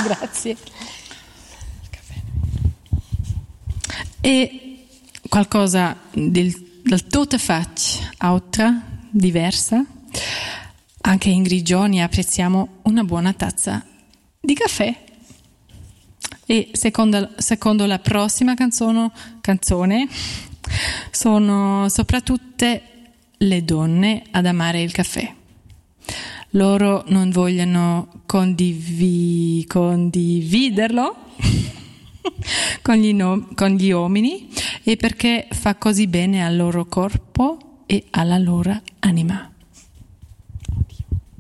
Grazie. E qualcosa del tutto altra, diversa. Anche in Grigioni apprezziamo una buona tazza di caffè. E secondo la prossima canzone sono soprattutto le donne ad amare il caffè. Loro non vogliono condividerlo con gli uomini, e perché fa così bene al loro corpo e alla loro anima.